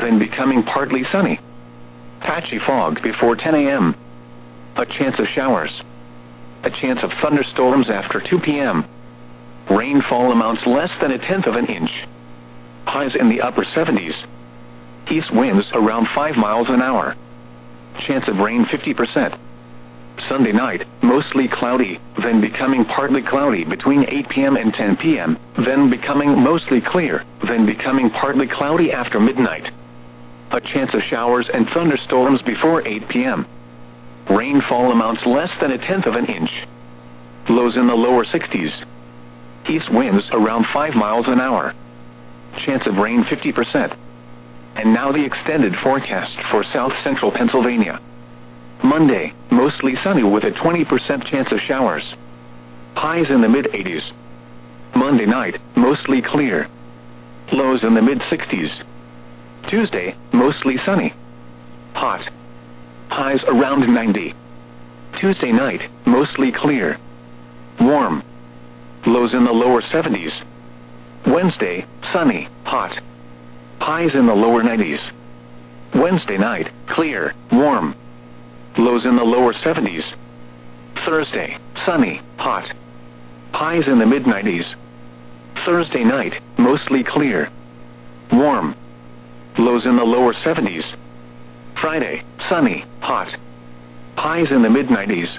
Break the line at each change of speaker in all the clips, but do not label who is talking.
then becoming partly sunny. Patchy fog before 10 a.m. A chance of showers. A chance of thunderstorms after 2 p.m. Rainfall amounts less than 1/10 of an inch. Highs in the upper 70s. East winds around 5 miles an hour. Chance of rain 50%. Sunday night, mostly cloudy, then becoming partly cloudy between 8 p.m. and 10 p.m., then becoming mostly clear, then becoming partly cloudy after midnight. A chance of showers and thunderstorms before 8 p.m. Rainfall amounts less than 1/10 of an inch. Lows in the lower 60s. East winds around 5 miles an hour. Chance of rain 50%. And now the extended forecast for south central Pennsylvania. Monday, mostly sunny with a 20% chance of showers. Highs in the mid-80s. Monday night, mostly clear. Lows in the mid-60s. Tuesday, mostly sunny. Hot. Highs around 90. Tuesday night, mostly clear. Warm. Lows in the lower 70s. Wednesday, sunny, hot. Highs in the lower 90s. Wednesday night, clear, warm. Lows in the lower 70s. Thursday, sunny, hot. Highs in the mid-90s. Thursday night, mostly clear. Warm. Lows in the lower 70s. Friday, sunny, hot. Highs in the mid-90s.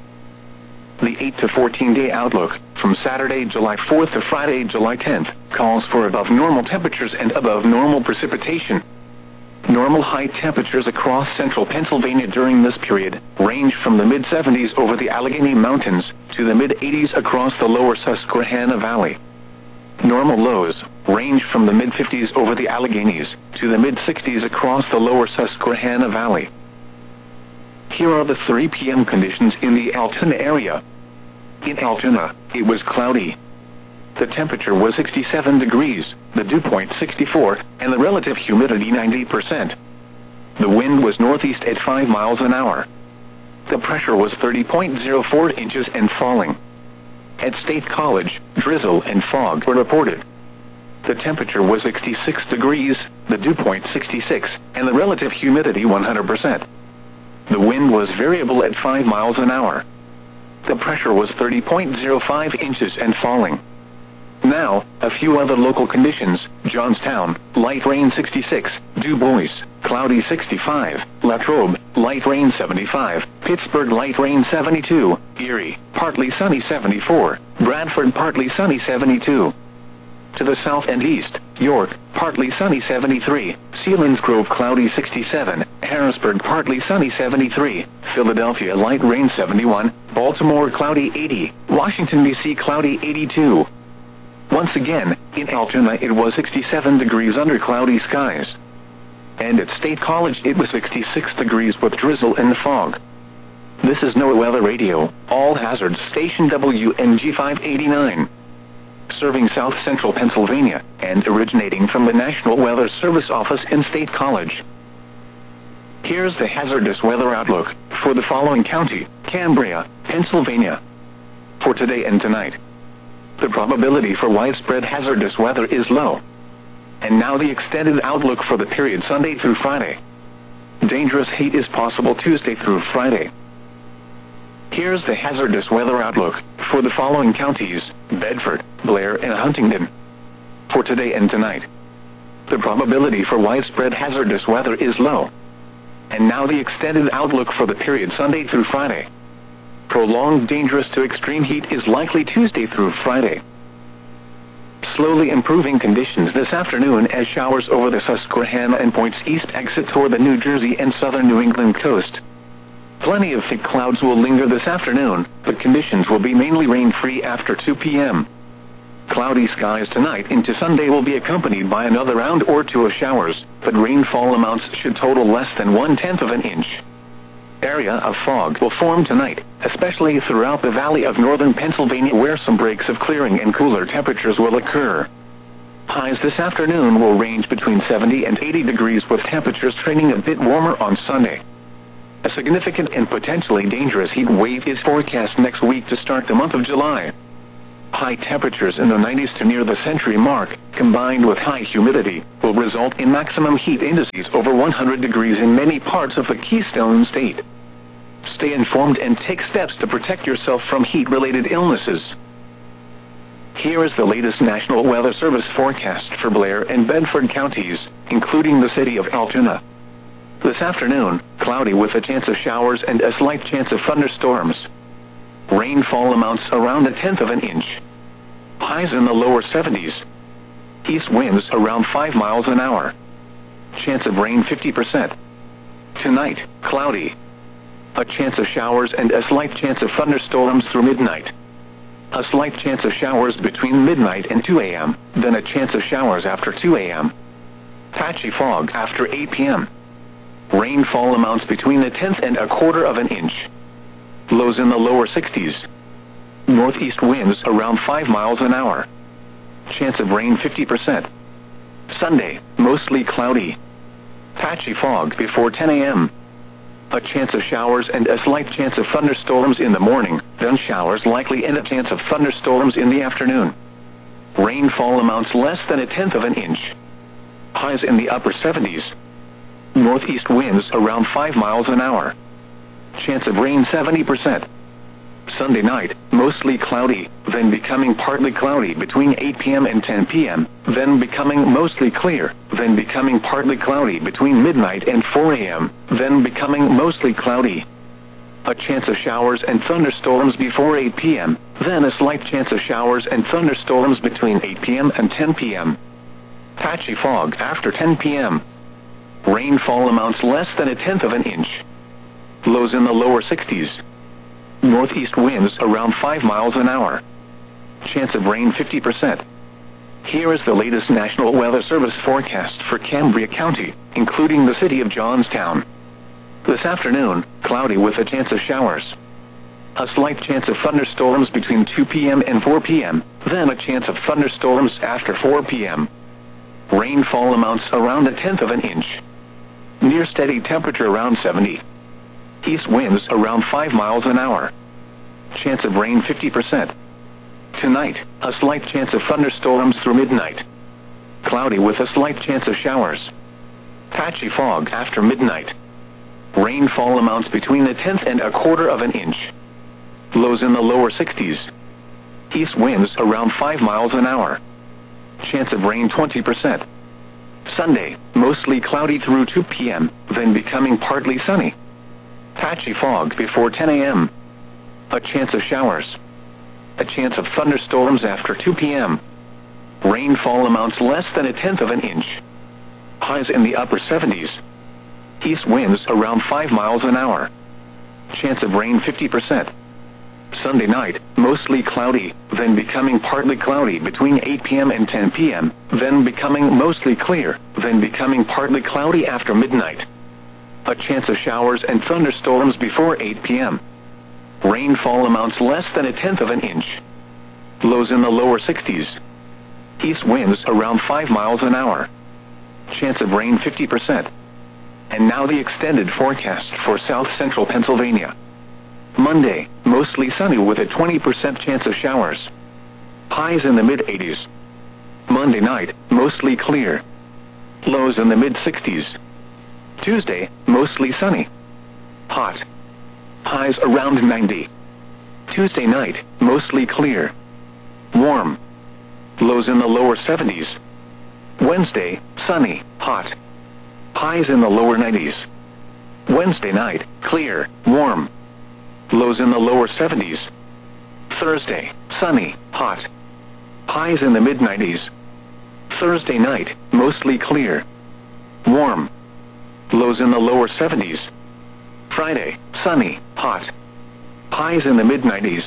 The 8 to 14-day outlook, from Saturday, July 4th to Friday, July 10th, calls for above normal temperatures and above normal precipitation. Normal high temperatures across central Pennsylvania during this period range from the mid-70s over the Allegheny Mountains to the mid-80s across the lower Susquehanna Valley. Normal lows range from the mid-50s over the Alleghenies to the mid-60s across the lower Susquehanna Valley. Here are the 3 p.m. conditions in the Altoona area. In Altoona, it was cloudy. The temperature was 67 degrees, the dew point 64, and the relative humidity 90%. The wind was northeast at 5 miles an hour. The pressure was 30.04 inches and falling. At State College, drizzle and fog were reported. The temperature was 66 degrees, the dew point 66, and the relative humidity 100%. The wind was variable at 5 miles an hour. The pressure was 30.05 inches and falling. Now, a few other local conditions: Johnstown, light rain 66, Du Bois, cloudy 65, Latrobe, light rain 75, Pittsburgh, light rain 72, Erie, partly sunny 74, Bradford, partly sunny 72. To the south and east, York, partly sunny 73, Selinsgrove, cloudy 67, Harrisburg, partly sunny 73, Philadelphia, light rain 71, Baltimore, cloudy 80, Washington, D.C., cloudy 82. Once again, in Altoona it was 67 degrees under cloudy skies. And at State College it was 66 degrees with drizzle and fog. This is NOAA Weather Radio, all hazards station WNG 589. Serving south central Pennsylvania, and originating from the National Weather Service office in State College. Here's the hazardous weather outlook for the following county: Cambria, Pennsylvania. For today and tonight, the probability for widespread hazardous weather is low. And now the extended outlook for the period Sunday through Friday. Dangerous heat is possible Tuesday through Friday. Here's the hazardous weather outlook for the following counties: Bedford, Blair, and Huntingdon. For today and tonight, the probability for widespread hazardous weather is low. And now the extended outlook for the period Sunday through Friday. Prolonged dangerous to extreme heat is likely Tuesday through Friday. Slowly improving conditions this afternoon as showers over the Susquehanna and points east exit toward the New Jersey and southern New England coast. Plenty of thick clouds will linger this afternoon, but conditions will be mainly rain-free after 2 p.m. Cloudy skies tonight into Sunday will be accompanied by another round or two of showers, but rainfall amounts should total less than 1/10 of an inch. Area of fog will form tonight, especially throughout the valley of northern Pennsylvania, where some breaks of clearing and cooler temperatures will occur. Highs this afternoon will range between 70 and 80 degrees, with temperatures trending a bit warmer on Sunday. A significant and potentially dangerous heat wave is forecast next week to start the month of July. High temperatures in the 90s to near the century mark, combined with high humidity, will result in maximum heat indices over 100 degrees in many parts of the Keystone State. Stay informed and take steps to protect yourself from heat-related illnesses. Here is the latest National Weather Service forecast for Blair and Bedford counties, including the city of Altoona. This afternoon, cloudy with a chance of showers and a slight chance of thunderstorms. Rainfall amounts around 1/10 of an inch. Highs in the lower 70s. East winds around 5 miles an hour. Chance of rain 50%. Tonight, cloudy. A chance of showers and a slight chance of thunderstorms through midnight. A slight chance of showers between midnight and 2 a.m., then a chance of showers after 2 a.m. Patchy fog after 8 p.m. Rainfall amounts between 1/10 and 1/4 of an inch. Lows in the lower 60s. Northeast winds around 5 miles an hour. Chance of rain 50%. Sunday, mostly cloudy. Patchy fog before 10 a.m. A chance of showers and a slight chance of thunderstorms in the morning, then showers likely and a chance of thunderstorms in the afternoon. Rainfall amounts less than 1/10 of an inch. Highs in the upper 70s. Northeast winds around 5 miles an hour. Chance of rain 70%. Sunday night, mostly cloudy, then becoming partly cloudy between 8 p.m. and 10 p.m., then becoming mostly clear, then becoming partly cloudy between midnight and 4 a.m., then becoming mostly cloudy. A chance of showers and thunderstorms before 8 p.m., then a slight chance of showers and thunderstorms between 8 p.m. and 10 p.m. Patchy fog after 10 p.m. Rainfall amounts less than 1/10 of an inch. Lows in the lower 60s. Northeast winds around 5 miles an hour. Chance of rain 50%. Here is the latest National Weather Service forecast for Cambria County, including the city of Johnstown. This afternoon, cloudy with a chance of showers. A slight chance of thunderstorms between 2 p.m. and 4 p.m., then a chance of thunderstorms after 4 p.m. Rainfall amounts around 1/10 of an inch. Near steady temperature around 70. East winds around 5 miles an hour. Chance of rain 50%. Tonight, a slight chance of thunderstorms through midnight. Cloudy with a slight chance of showers. Patchy fog after midnight. Rainfall amounts between 1/10 and 1/4 of an inch. Lows in the lower 60s. East winds around 5 miles an hour. Chance of rain 20%. Sunday, mostly cloudy through 2 p.m., then becoming partly sunny. Patchy fog before 10 a.m. A chance of showers. A chance of thunderstorms after 2 p.m. Rainfall amounts less than 1/10 of an inch. Highs in the upper 70s. East winds around 5 miles an hour. Chance of rain 50%. Sunday night, mostly cloudy, then becoming partly cloudy between 8 p.m. and 10 p.m., then becoming mostly clear, then becoming partly cloudy after midnight. A chance of showers and thunderstorms before 8 p.m. Rainfall amounts less than 1/10 of an inch. Lows in the lower 60s. East winds around 5 miles an hour. Chance of rain 50%. And now the extended forecast for south central Pennsylvania. Monday, mostly sunny with a 20% chance of showers. Highs in the mid-80s. Monday night, mostly clear. Lows in the mid-60s. Tuesday, mostly sunny. Hot. Highs around 90. Tuesday night, mostly clear. Warm. Lows in the lower 70s. Wednesday, sunny, hot. Highs in the lower 90s. Wednesday night, clear, warm. Lows in the lower 70s. Thursday, sunny, hot. Highs in the mid-90s. Thursday night, mostly clear. Warm. Lows in the lower 70s. Friday, sunny, hot. Highs in the mid-90s.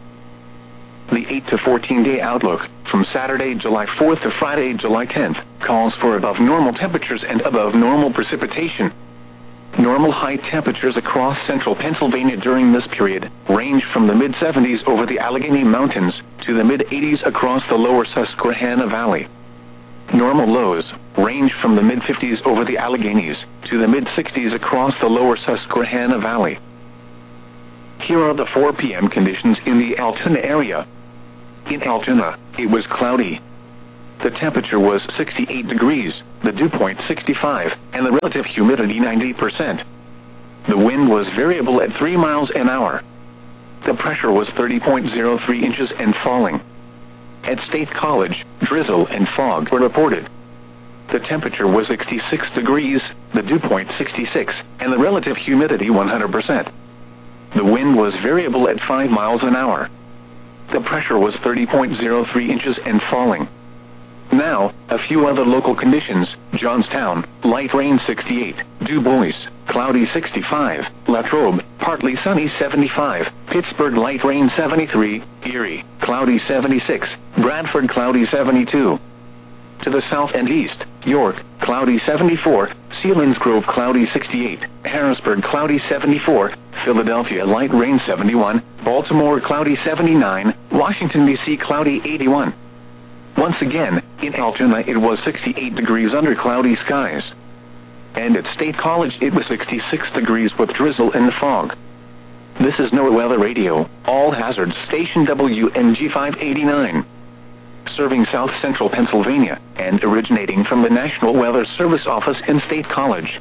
The 8 to 14-day outlook, from Saturday, July 4th to Friday, July 10th, calls for above normal temperatures and above normal precipitation. Normal high temperatures across central Pennsylvania during this period range from the mid-70s over the Allegheny Mountains to the mid-80s across the lower Susquehanna Valley. Normal lows range from the mid-50s over the Alleghenies to the mid-60s across the lower Susquehanna Valley. Here are the 4 p.m. conditions in the Altoona area. In Altoona, it was cloudy. The temperature was 68 degrees, the dew point 65, and the relative humidity 90%. The wind was variable at 3 miles an hour. The pressure was 30.03 inches and falling. At State College, drizzle and fog were reported. The temperature was 66 degrees, the dew point 66, and the relative humidity 100%. The wind was variable at 5 miles an hour. The pressure was 30.03 inches and falling. Now, a few other local conditions: Johnstown, light rain 68, Du Bois, cloudy 65, Latrobe, partly sunny 75, Pittsburgh, light rain 73, Erie, cloudy 76, Bradford, cloudy 72. To the south and east, York, cloudy 74, Selinsgrove, cloudy 68, Harrisburg, cloudy 74, Philadelphia, light rain 71, Baltimore, cloudy 79, Washington, D.C., cloudy 81. Once again, in Altoona it was 68 degrees under cloudy skies. And at State College it was 66 degrees with drizzle and fog. This is NOAA Weather Radio, all hazards station WNG 589. Serving south central Pennsylvania, and originating from the National Weather Service office in State College.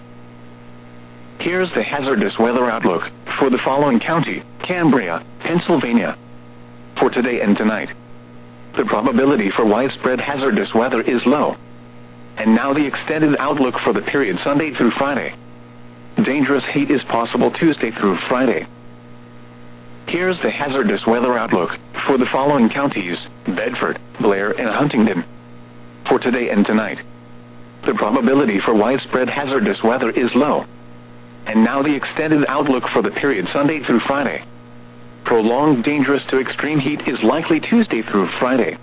Here's the hazardous weather outlook for the following county: Cambria, Pennsylvania. For today and tonight, the probability for widespread hazardous weather is low. And now the extended outlook for the period Sunday through Friday. Dangerous heat is possible Tuesday through Friday. Here's the hazardous weather outlook for the following counties: Bedford, Blair, and Huntingdon. For today and tonight, the probability for widespread hazardous weather is low. And now the extended outlook for the period Sunday through Friday. Prolonged dangerous to extreme heat is likely Tuesday through Friday.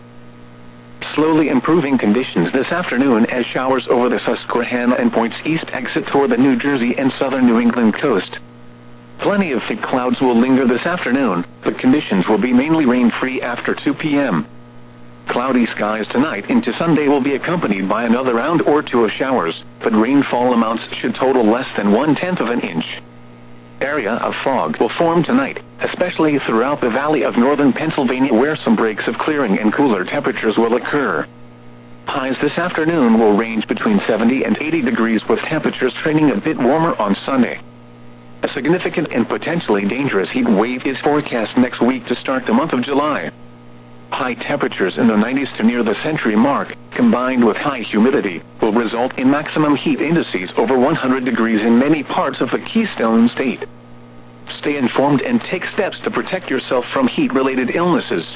Slowly improving conditions this afternoon as showers over the Susquehanna and points east exit toward the New Jersey and southern New England coast. Plenty of thick clouds will linger this afternoon, but conditions will be mainly rain-free after 2 p.m. Cloudy skies tonight into Sunday will be accompanied by another round or two of showers, but rainfall amounts should total less than 1/10 of an inch. Area of fog will form tonight, especially throughout the valley of northern Pennsylvania, where some breaks of clearing and cooler temperatures will occur. Highs this afternoon will range between 70 and 80 degrees, with temperatures trending a bit warmer on Sunday. A significant and potentially dangerous heat wave is forecast next week to start the month of July. High temperatures in the 90s to near the century mark, combined with high humidity, will result in maximum heat indices over 100 degrees in many parts of the Keystone State. Stay informed and take steps to protect yourself from heat-related illnesses.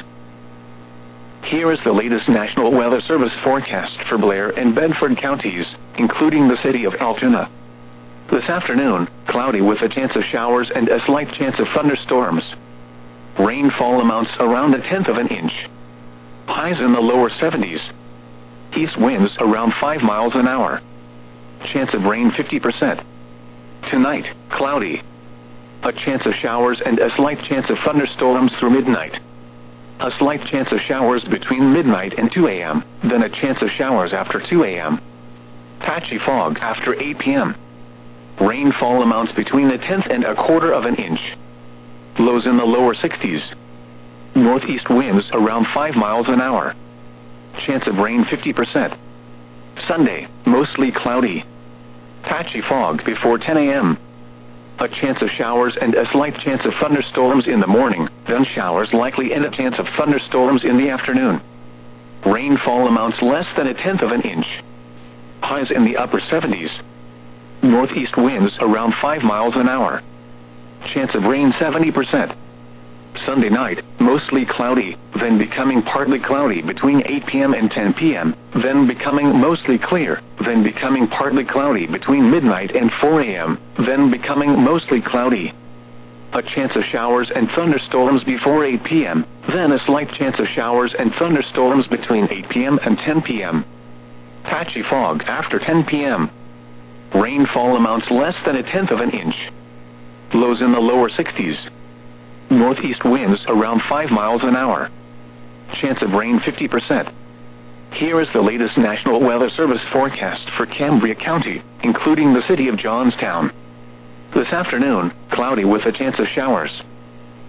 Here is the latest National Weather Service forecast for Blair and Bedford counties, including the city of Altoona. This afternoon, cloudy with a chance of showers and a slight chance of thunderstorms. Rainfall amounts around 1/10 of an inch. Highs in the lower 70s. East winds around 5 miles an hour. Chance of rain 50%. Tonight, cloudy. A chance of showers and a slight chance of thunderstorms through midnight. A slight chance of showers between midnight and 2 a.m., then a chance of showers after 2 a.m. Patchy fog after 8 p.m. Rainfall amounts between 1/10 and 1/4 of an inch. Lows in the lower 60s. Northeast winds around 5 miles an hour. Chance of rain 50%. Sunday, mostly cloudy. Patchy fog before 10 a.m. A chance of showers and a slight chance of thunderstorms in the morning, then showers likely and a chance of thunderstorms in the afternoon. Rainfall amounts less than 1/10 of an inch. Highs in the upper 70s. Northeast winds around 5 miles an hour. Chance of rain 70%. Sunday night, mostly cloudy, then becoming partly cloudy between 8 p.m. and 10 p.m., then becoming mostly clear, then becoming partly cloudy between midnight and 4 a.m., then becoming mostly cloudy. A chance of showers and thunderstorms before 8 p.m., then a slight chance of showers and thunderstorms between 8 p.m. and 10 p.m. Patchy fog after 10 p.m. Rainfall amounts less than 1/10 of an inch. Lows in the lower 60s. Northeast winds around 5 miles an hour. Chance of rain 50%. Here is the latest National Weather Service forecast for Cambria County, including the city of Johnstown. This afternoon, cloudy with a chance of showers.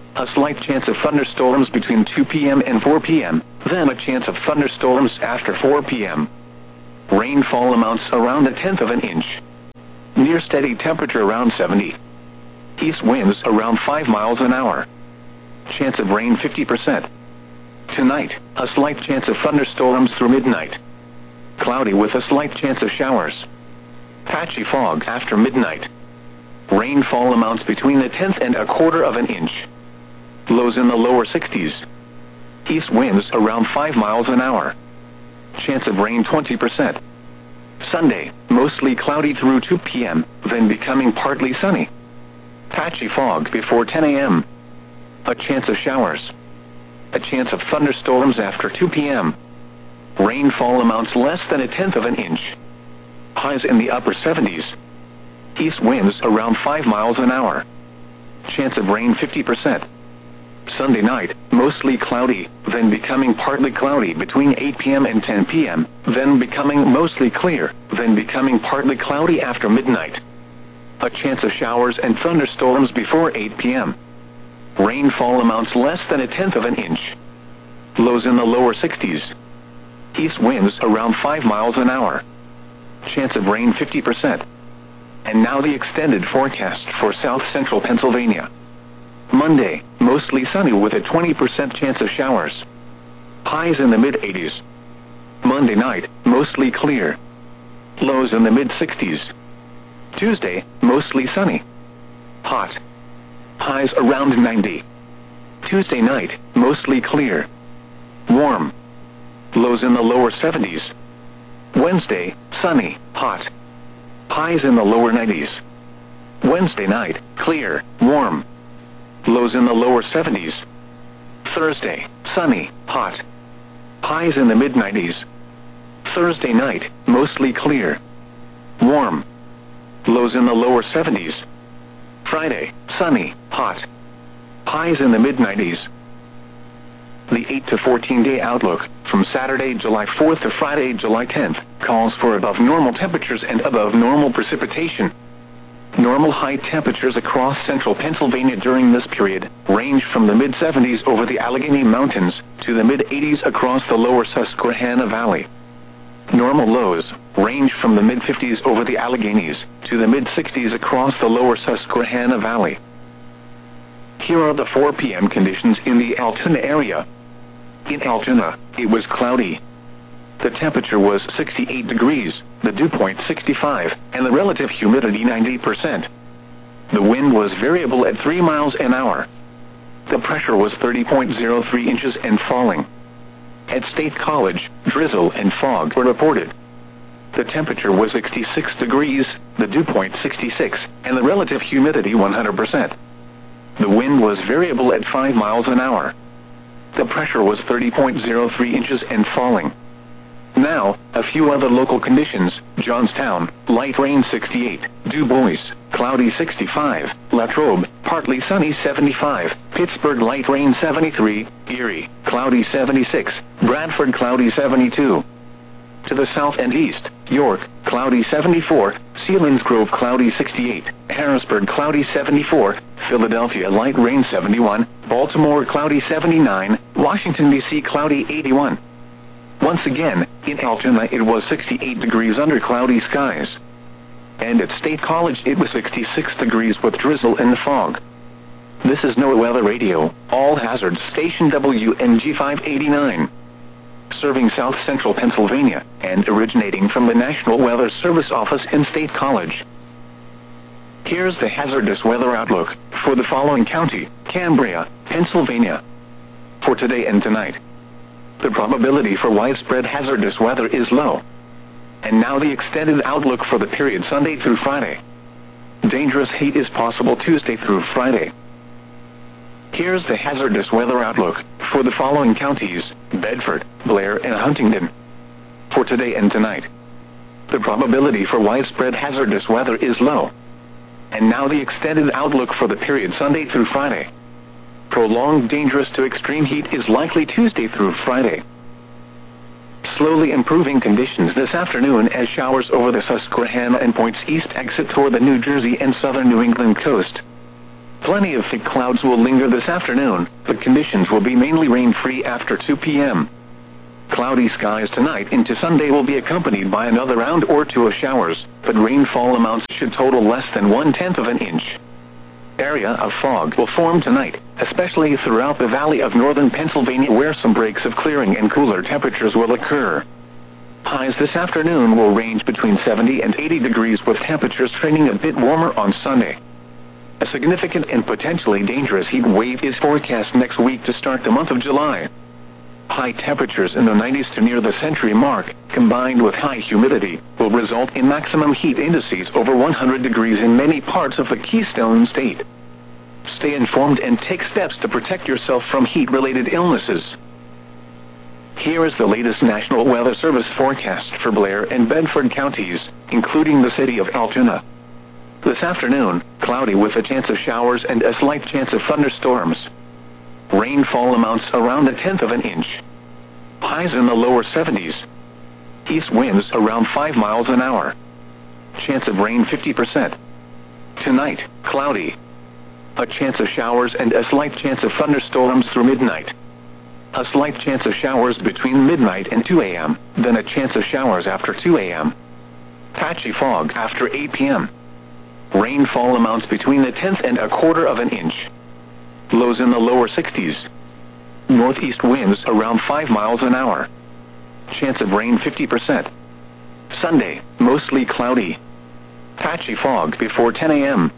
a slight chance of thunderstorms between 2 p.m. and 4 p.m., then a chance of thunderstorms after 4 p.m. Rainfall amounts around 1/10 of an inch. Near steady temperature around 70. East winds around 5 miles an hour. Chance of rain 50%. Tonight, a slight chance of thunderstorms through midnight. Cloudy with a slight chance of showers. Patchy fog after midnight. Rainfall amounts between 1/10 and 1/4 of an inch. Lows in the lower 60s. East winds around 5 miles an hour. Chance of rain 20%. Sunday, mostly cloudy through 2 p.m., then becoming partly sunny. Patchy fog before 10 a.m. A chance of showers. A chance of thunderstorms after 2 p.m. Rainfall amounts less than 1/10 of an inch. Highs in the upper 70s. East winds around 5 miles an hour. Chance of rain 50%. Sunday night, mostly cloudy, then becoming partly cloudy between 8 p.m. and 10 p.m., then becoming mostly clear, then becoming partly cloudy after midnight. A chance of showers and thunderstorms before 8 p.m. Rainfall amounts less than 1/10 of an inch. Lows in the lower 60s. East winds around 5 miles an hour. Chance of rain 50%. And now the extended forecast for south central Pennsylvania. Monday, mostly sunny with a 20% chance of showers. Highs in the mid-80s. Monday night, mostly clear. Lows in the mid-60s. Tuesday, mostly sunny. Hot. Highs around 90. Tuesday night, mostly clear. Warm. Lows in the lower 70s. Wednesday, sunny, hot. Highs in the lower 90s. Wednesday night, clear, warm. Lows in the lower 70s. Thursday, sunny, hot. Highs in the mid-90s. Thursday night, mostly clear. Warm. Lows in the lower 70s. Friday, sunny, hot. Highs in the mid-90s. The 8 to 14-day outlook, from Saturday, July 4th to Friday, July 10th, calls for above normal temperatures and above normal precipitation. Normal high temperatures across central Pennsylvania during this period range from the mid-70s over the Allegheny Mountains to the mid-80s across the lower Susquehanna Valley. Normal lows range from the mid-50s over the Alleghenies to the mid-60s across the lower Susquehanna Valley. Here are the 4 p.m. conditions in the Altoona area. In Altoona, it was cloudy. The temperature was 68 degrees, the dew point 65, and the relative humidity 90%. The wind was variable at 3 miles an hour. The pressure was 30.03 inches and falling. At State College, drizzle and fog were reported. The temperature was 66 degrees, the dew point 66, and the relative humidity 100%. The wind was variable at 5 miles an hour. The pressure was 30.03 inches and falling. Now, a few other local conditions: Johnstown, light rain 68, Du Bois, cloudy 65, Latrobe, partly sunny 75, Pittsburgh, light rain 73, Erie, cloudy 76, Bradford, cloudy 72. To the south and east, York, cloudy 74, Selinsgrove, cloudy 68, Harrisburg, cloudy 74, Philadelphia, light rain 71, Baltimore, cloudy 79, Washington, D.C., cloudy 81. Once again, in Altoona it was 68 degrees under cloudy skies. And at State College it was 66 degrees with drizzle and fog. This is NOAA Weather Radio, all hazards station WNG 589. Serving south central Pennsylvania, and originating from the National Weather Service office in State College. Here's the hazardous weather outlook for the following county: Cambria, Pennsylvania. For today and tonight, the probability for widespread hazardous weather is low. And now the extended outlook for the period Sunday through Friday. Dangerous heat is possible Tuesday through Friday. Here's the hazardous weather outlook for the following counties: Bedford, Blair, and Huntingdon. For today and tonight, the probability for widespread hazardous weather is low. And now the extended outlook for the period Sunday through Friday. Prolonged dangerous to extreme heat is likely Tuesday through Friday. Slowly improving conditions this afternoon as showers over the Susquehanna and points east exit toward the New Jersey and southern New England coast. Plenty of thick clouds will linger this afternoon, but conditions will be mainly rain-free after 2 p.m. Cloudy skies tonight into Sunday will be accompanied by another round or two of showers, but rainfall amounts should total less than 1/10 of an inch. Area of fog will form tonight, especially throughout the valley of northern Pennsylvania, where some breaks of clearing and cooler temperatures will occur. Highs this afternoon will range between 70 and 80 degrees, with temperatures trending a bit warmer on Sunday. A significant and potentially dangerous heat wave is forecast next week to start the month of July. High temperatures in the 90s to near the century mark, combined with high humidity, will result in maximum heat indices over 100 degrees in many parts of the Keystone State. Stay informed and take steps to protect yourself from heat-related illnesses. Here is the latest National Weather Service forecast for Blair and Bedford counties, including the city of Altoona. This afternoon, cloudy with a chance of showers and a slight chance of thunderstorms. Rainfall amounts around 1/10 of an inch. Highs in the lower 70s. East winds around 5 miles an hour. Chance of rain 50%. Tonight, cloudy. A chance of showers and a slight chance of thunderstorms through midnight. A slight chance of showers between midnight and 2 a.m., then a chance of showers after 2 a.m. Patchy fog after 8 p.m. Rainfall amounts between 1/10 and 1/4 of an inch. Lows in the lower 60s. Northeast winds around 5 miles an hour. Chance of rain 50%. Sunday, mostly cloudy. Patchy fog before 10 a.m.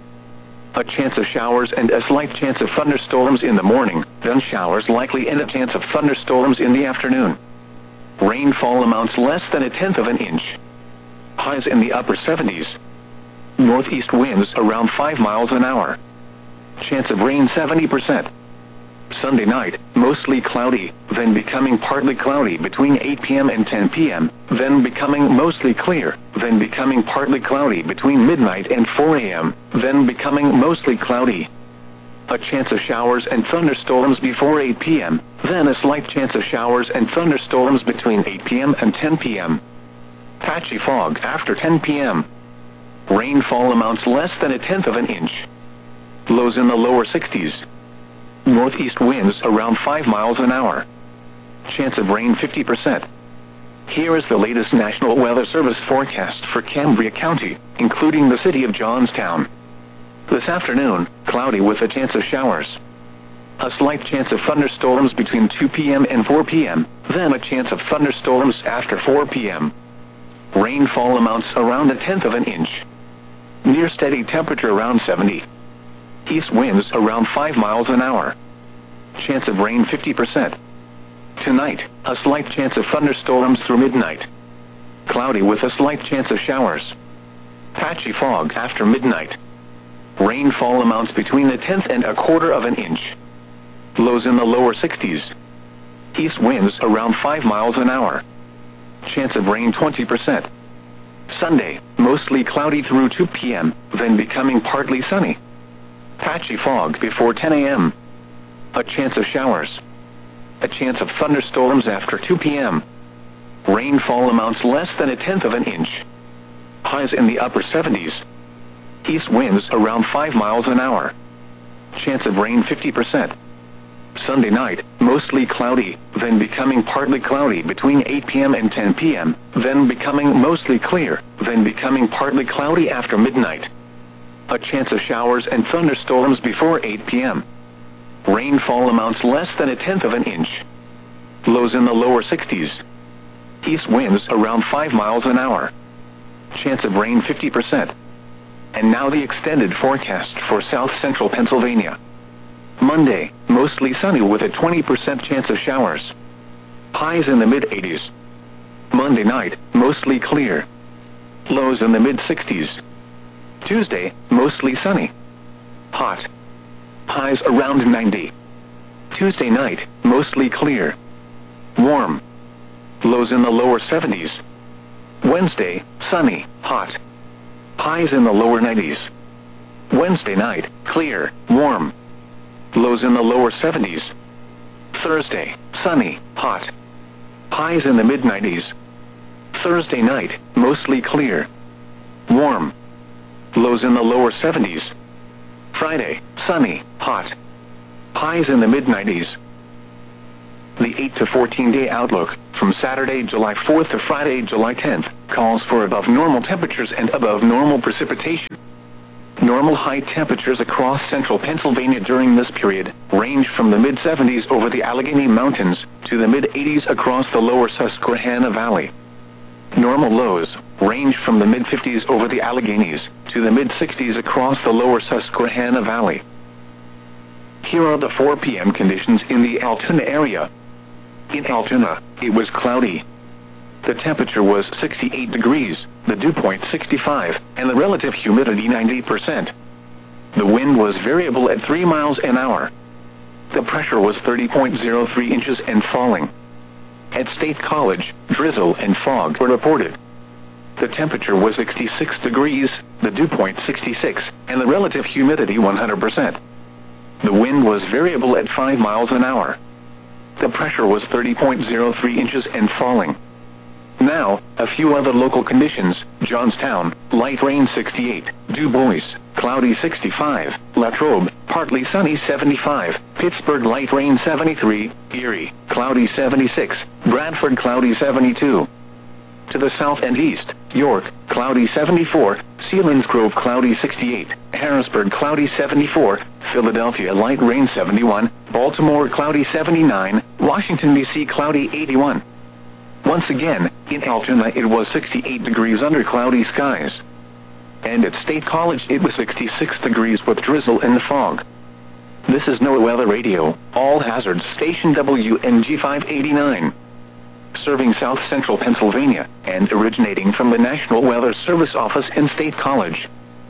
A chance of showers and a slight chance of thunderstorms in the morning, then showers likely and a chance of thunderstorms in the afternoon. Rainfall amounts less than 1/10 of an inch. Highs in the upper 70s. Northeast winds around 5 miles an hour. Chance of rain 70%. Sunday night, mostly cloudy, then becoming partly cloudy between 8 p.m. and 10 p.m., then becoming mostly clear, then becoming partly cloudy between midnight and 4 a.m., then becoming mostly cloudy. A chance of showers and thunderstorms before 8 p.m., then a slight chance of showers and thunderstorms between 8 p.m. and 10 p.m. Patchy fog after 10 p.m. Rainfall amounts less than 1/10 of an inch. Lows in the lower 60s. Northeast winds around 5 miles an hour. Chance of rain 50%. Here is the latest National Weather Service forecast for Cambria County, including the city of Johnstown. This afternoon, cloudy with a chance of showers. A slight chance of thunderstorms between 2 p.m. and 4 p.m., then a chance of thunderstorms after 4 p.m. Rainfall amounts around 1/10 of an inch. Near steady temperature around 70. East winds around 5 miles an hour. Chance of rain 50%. Tonight, a slight chance of thunderstorms through midnight. Cloudy with a slight chance of showers. Patchy fog after midnight. Rainfall amounts between 1/10 and 1/4 of an inch. Lows in the lower 60s. East winds around 5 miles an hour. Chance of rain 20%. Sunday, mostly cloudy through 2 p.m., then becoming partly sunny. Patchy fog before 10 a.m. A chance of showers. A chance of thunderstorms after 2 p.m. Rainfall amounts less than 1/10 of an inch. Highs in the upper 70s. East winds around 5 miles an hour. Chance of rain 50%. Sunday night, mostly cloudy, then becoming partly cloudy between 8 p.m. and 10 p.m., then becoming mostly clear, then becoming partly cloudy after midnight. A chance of showers and thunderstorms before 8 p.m. Rainfall amounts less than 1/10 of an inch. Lows in the lower 60s. East winds around 5 miles an hour. Chance of rain 50%. And now the extended forecast for south central Pennsylvania. Monday, mostly sunny with a 20% chance of showers. Highs in the mid-80s. Monday night, mostly clear. Lows in the mid-60s. Tuesday, mostly sunny. Hot. Highs around 90. Tuesday night, mostly clear. Warm. Lows in the lower 70s. Wednesday, sunny, hot. Highs in the lower 90s. Wednesday night, clear, warm. Lows in the lower 70s. Thursday, sunny, hot. Highs in the mid-90s. Thursday night, mostly clear. Warm. Lows in the lower 70s. Friday, sunny, hot. Highs in the mid-90s. The 8 to 14-day outlook, from Saturday, July 4th to Friday, July 10th, calls for above normal temperatures and above normal precipitation. Normal high temperatures across central Pennsylvania during this period range from the mid-70s over the Allegheny Mountains to the mid-80s across the lower Susquehanna Valley. Normal lows range from the mid-50s over the Alleghenies to the mid-60s across the lower Susquehanna Valley. Here are the 4 p.m. conditions in the Altoona area. In Altoona, it was cloudy. The temperature was 68 degrees, the dew point 65, and the relative humidity 90%. The wind was variable at 3 miles an hour. The pressure was 30.03 inches and falling. At State College, drizzle and fog were reported. The temperature was 66 degrees, the dew point 66, and the relative humidity 100%. The wind was variable at 5 miles an hour. The pressure was 30.03 inches and falling. Now, a few other local conditions: Johnstown, light rain 68, Du Bois, cloudy 65, Latrobe, partly sunny 75, Pittsburgh, light rain 73, Erie, cloudy 76, Bradford, cloudy 72. To the south and east, York, cloudy 74, Selinsgrove, cloudy 68, Harrisburg, cloudy 74, Philadelphia, light rain 71, Baltimore, cloudy 79, Washington, D.C., cloudy 81. Once again, in Altoona it was 68 degrees under cloudy skies. And at State College it was 66 degrees with drizzle and fog. This is NOAA Weather Radio, all hazards station WNG 589. Serving South Central Pennsylvania, and originating from the National Weather Service office in State College.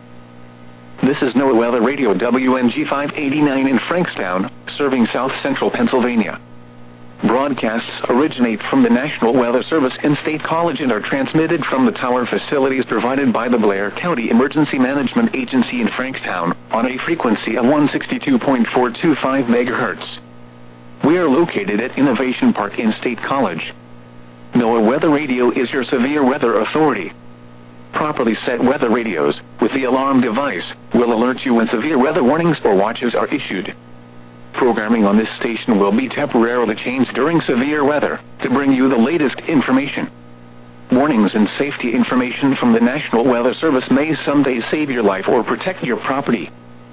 This is NOAA Weather Radio WNG 589 in Frankstown, serving South Central Pennsylvania. Broadcasts originate from the National Weather Service in State College and are transmitted from the tower facilities provided by the Blair County Emergency Management Agency in Frankstown, on a frequency of 162.425 MHz. We are located at Innovation Park in State College. NOAA Weather Radio is your severe weather authority. Properly set weather radios, with the alarm device, will alert you when severe weather warnings or watches are issued. Programming on this station will be temporarily changed during severe weather, to bring you the latest information. Warnings and safety information from the National Weather Service may someday save your life or protect your property.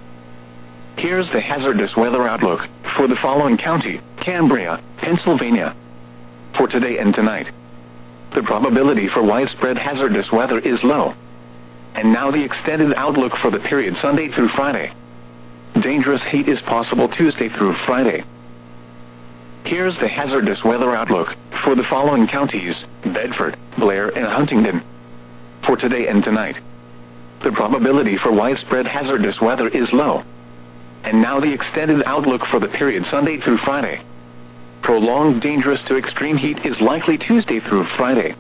Here's the hazardous weather outlook for the following county: Cambria, Pennsylvania. For today and tonight, the probability for widespread hazardous weather is low. And now the extended outlook for the period Sunday through Friday. Dangerous heat is possible Tuesday through Friday. Here's the hazardous weather outlook for the following counties: Bedford, Blair, and Huntingdon. For today and tonight, the probability for widespread hazardous weather is low. And now the extended outlook for the period Sunday through Friday. Prolonged dangerous to extreme heat is likely Tuesday through Friday.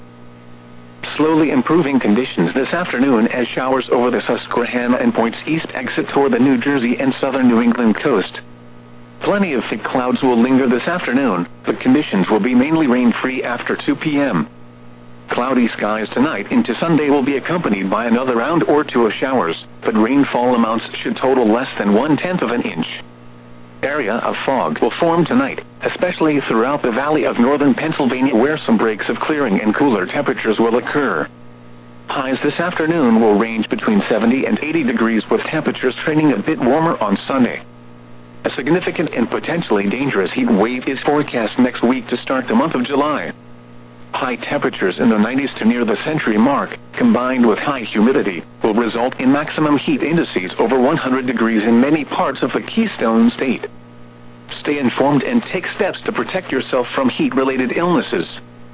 Slowly improving conditions this afternoon as showers over the Susquehanna and points east exit toward the New Jersey and southern New England coast. Plenty of thick clouds will linger this afternoon, but conditions will be mainly rain-free after 2 p.m. Cloudy skies tonight into Sunday will be accompanied by another round or two of showers, but rainfall amounts should total less than 1/10 of an inch. Area of fog will form tonight, especially throughout the valley of northern Pennsylvania, where some breaks of clearing and cooler temperatures will occur. Highs this afternoon will range between 70 and 80 degrees, with temperatures trending a bit warmer on Sunday. A significant and potentially dangerous heat wave is forecast next week to start the month of July. High temperatures in the 90s to near the century mark, combined with high humidity, will result in maximum heat indices over 100 degrees in many parts of the Keystone State. Stay informed and take steps to protect yourself from heat-related illnesses.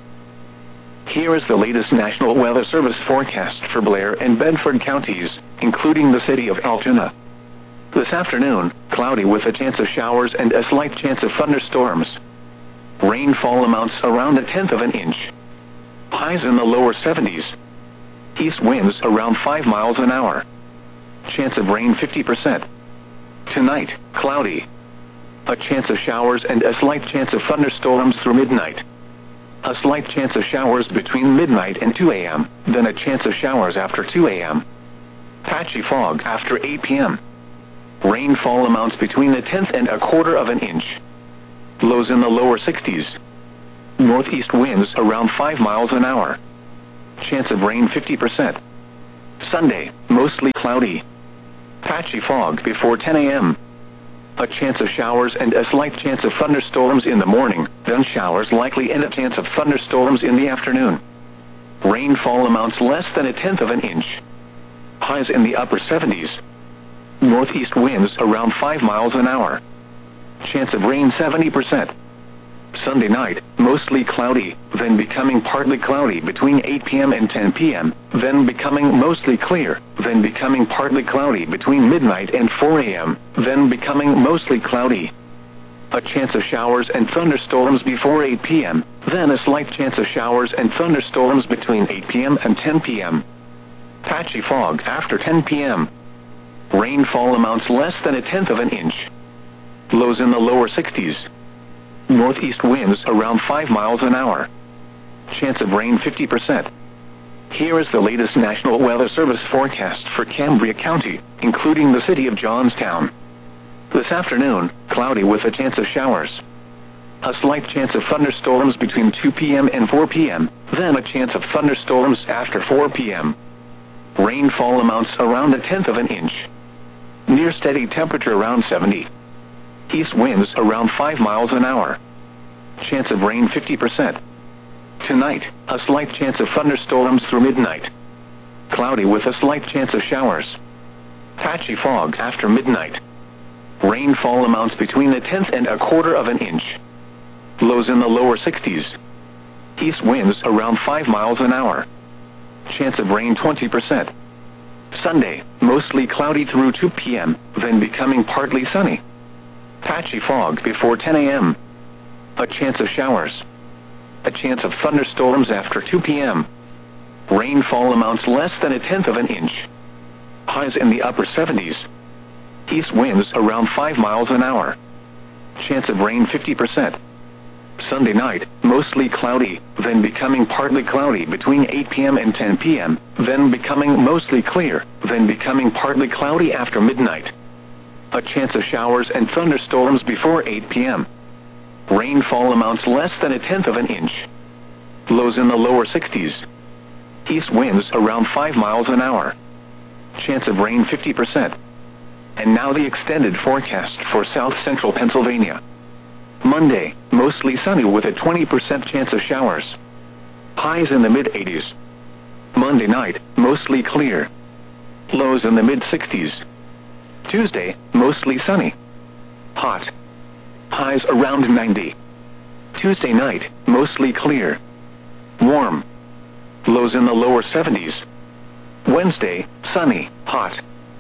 Here is the latest National Weather Service forecast for Blair and Bedford counties, including the city of Altoona. This afternoon, cloudy with a chance of showers and a slight chance of thunderstorms. Rainfall amounts around 1/10 of an inch. Highs in the lower 70s. East winds around 5 miles an hour. Chance of rain 50%. Tonight, cloudy. A chance of showers and a slight chance of thunderstorms through midnight. A slight chance of showers between midnight and 2 a.m., then a chance of showers after 2 a.m. Patchy fog after 8 p.m. Rainfall amounts between a tenth and a quarter of an inch. Lows in the lower 60s. Northeast winds around 5 miles an hour. Chance of rain 50%. Sunday, mostly cloudy. Patchy fog before 10 a.m. A chance of showers and a slight chance of thunderstorms in the morning, then showers likely and a chance of thunderstorms in the afternoon. Rainfall amounts less than a tenth of an inch. Highs in the upper 70s. Northeast winds around 5 miles an hour. Chance of rain 70%. Sunday night, mostly cloudy, then becoming partly cloudy between 8 p.m. and 10 p.m., then becoming mostly clear, then becoming partly cloudy between midnight and 4 a.m., then becoming mostly cloudy. A chance of showers and thunderstorms before 8 p.m., then a slight chance of showers and thunderstorms between 8 p.m. and 10 p.m. Patchy fog after 10 p.m. Rainfall amounts less than a tenth of an inch. Lows in the lower 60s. Northeast winds around 5 miles an hour. Chance of rain 50%. Here is the latest National Weather Service forecast for Cambria County, including the city of Johnstown. This afternoon, cloudy with a chance of showers. A slight chance of thunderstorms between 2 p.m. and 4 p.m., then a chance of thunderstorms after 4 p.m. Rainfall amounts around a tenth of an inch. Near steady temperature around 70. East winds around 5 miles an hour. Chance of rain 50%. Tonight, a slight chance of thunderstorms through midnight. Cloudy with a slight chance of showers. Patchy fog after midnight. Rainfall amounts between a tenth and a quarter of an inch. Lows in the lower 60s. East winds around 5 miles an hour. Chance of rain 20%. Sunday, mostly cloudy through 2 p.m., then becoming partly sunny. Patchy fog before 10 a.m. A chance of showers. A chance of thunderstorms after 2 p.m. Rainfall amounts less than a tenth of an inch. Highs in the upper 70s. East winds around 5 miles an hour. Chance of rain 50%. Sunday night, mostly cloudy, then becoming partly cloudy between 8 p.m. and 10 p.m., then becoming mostly clear, then becoming partly cloudy after midnight. A chance of showers and thunderstorms before 8 p.m. Rainfall amounts less than a tenth of an inch. Lows in the lower 60s. East winds around 5 miles an hour. Chance of rain 50%. And now the extended forecast for south central Pennsylvania. Monday, mostly sunny with a 20% chance of showers. Highs in the mid-80s. Monday night, mostly clear. Lows in the mid-60s. Tuesday, mostly sunny. Hot. Highs around 90. Tuesday night, mostly clear. Warm. Lows in the lower 70s. Wednesday, sunny, hot.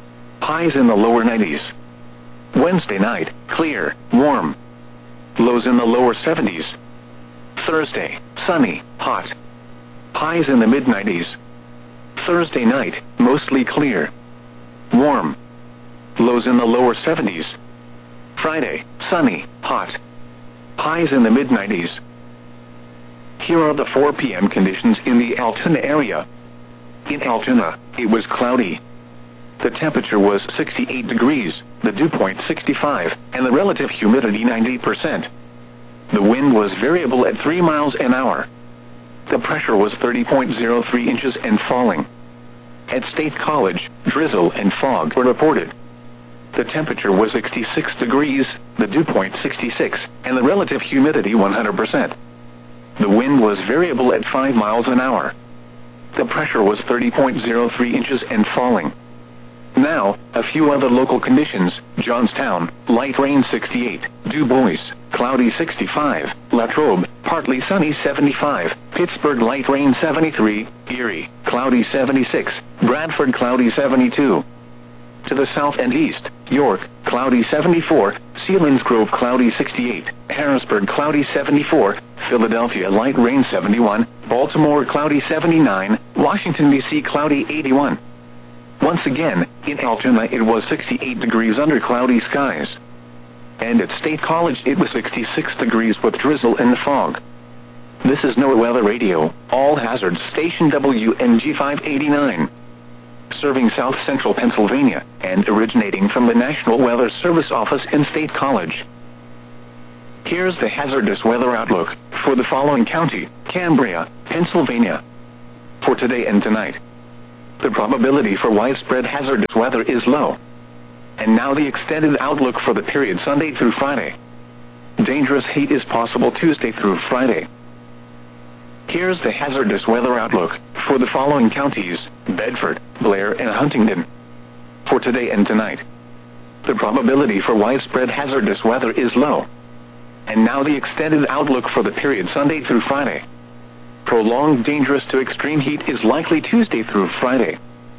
Highs in the lower 90s. Wednesday night, clear, warm. Lows in the lower 70s. Thursday, sunny, hot. Highs in the mid-90s. Thursday night, mostly clear. Warm. Lows in the lower 70s. Friday, sunny, hot. Highs in the mid-90s. Here are the 4 p.m. conditions in the Altoona area. In Altoona, it was cloudy. The temperature was 68 degrees, the dew point 65, and the relative humidity 90%. The wind was variable at 3 miles an hour. The pressure was 30.03 inches and falling. At State College, drizzle and fog were reported. The temperature was 66 degrees, the dew point 66, and the relative humidity 100%. The wind was variable at 5 miles an hour. The pressure was 30.03 inches and falling. Now, a few other local conditions. Johnstown, light rain 68, Du Bois, cloudy 65, Latrobe, partly sunny 75, Pittsburgh light rain 73, Erie, cloudy 76, Bradford cloudy 72. To the south and east, York, cloudy 74, Selinsgrove cloudy 68, Harrisburg cloudy 74, Philadelphia light rain 71, Baltimore cloudy 79, Washington, D.C. cloudy 81. Once again, in Altoona it was 68 degrees under cloudy skies. And at State College it was 66 degrees with drizzle and fog. This is NOAA Weather Radio, all hazards station WNG 589. serving south-central Pennsylvania, and originating from the National Weather Service office in State College. Here's the hazardous weather outlook for the following county: Cambria, Pennsylvania. For today and tonight, the probability for widespread hazardous weather is low. And now the extended outlook for the period Sunday through Friday. Dangerous heat is possible Tuesday through Friday. Here's the hazardous weather outlook for the following counties: Bedford, Blair, and Huntingdon. For today and tonight, the probability for widespread hazardous weather is low. And now the extended outlook for the period Sunday through Friday. Prolonged dangerous to extreme heat is likely Tuesday through Friday.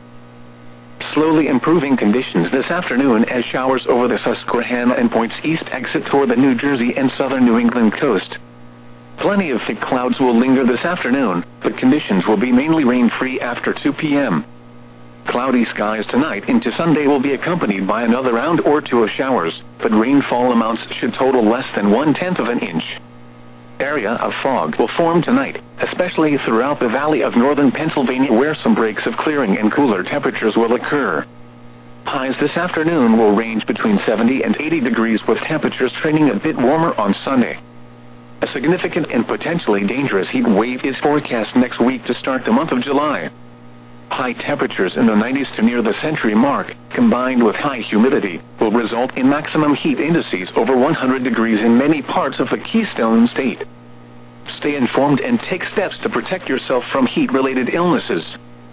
Slowly improving conditions this afternoon as showers over the Susquehanna and points east exit toward the New Jersey and southern New England coast. Plenty of thick clouds will linger this afternoon, but conditions will be mainly rain-free after 2 p.m. Cloudy skies tonight into Sunday will be accompanied by another round or two of showers, but rainfall amounts should total less than 1/10 of an inch. Area of fog will form tonight, especially throughout the valley of northern Pennsylvania, where some breaks of clearing and cooler temperatures will occur. Highs this afternoon will range between 70 and 80 degrees, with temperatures trending a bit warmer on Sunday. A significant and potentially dangerous heat wave is forecast next week to start the month of July. High temperatures in the 90s to near the century mark, combined with high humidity, will result in maximum heat indices over 100 degrees in many parts of the Keystone State. Stay informed and take steps to protect yourself from heat-related illnesses.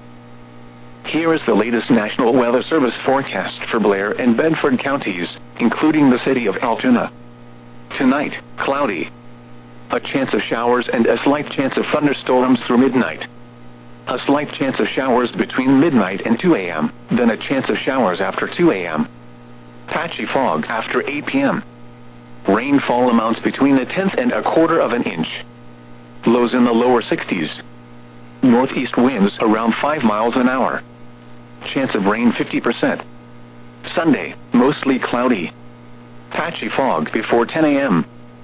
Here is the latest National Weather Service forecast for Blair and Bedford counties, including the city of Altoona. Tonight, cloudy. A chance of showers and a slight chance of thunderstorms through midnight. A slight chance of showers between midnight and 2 a.m., then a chance of showers after 2 a.m. Patchy fog after 8 p.m. Rainfall amounts between 1/10 and 1/4 of an inch. Lows in the lower 60s. Northeast winds around 5 miles an hour. Chance of rain 50%. Sunday, mostly cloudy. Patchy fog before 10 a.m.